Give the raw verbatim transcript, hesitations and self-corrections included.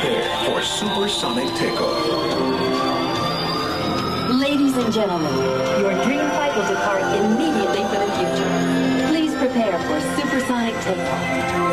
prepare for supersonic takeoff. Ladies and gentlemen, your dream flight will depart immediately for the future. Please prepare for supersonic takeoff.